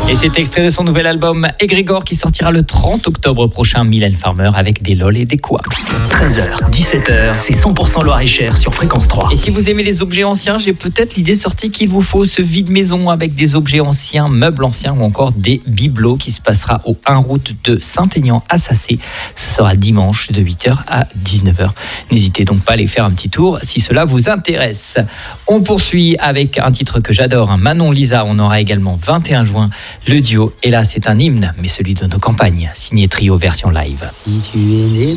Et c'est extrait de son nouvel album Égrégore qui sortira le 30 octobre prochain. Mylène Farmer avec des lol et des quoi. 13h, 17h, c'est 100% Loir-et-Cher sur Fréquence 3. Et si vous aimez les objets anciens, j'ai peut-être l'idée sortie qu'il vous faut ce vide-maison avec des objets anciens, meubles anciens ou encore des bibelots qui se passera au 1 route de Saint-Aignan à Sacé. Ce sera dimanche de 8h à 19h. N'hésitez donc pas à aller faire un petit tour si cela vous intéresse. On poursuit avec un titre que j'adore, Manon Lisa. On aura également 21 juin le duo. Et là, c'est un hymne, mais celui de nos campagnes, signé Trio version live. Si tu es né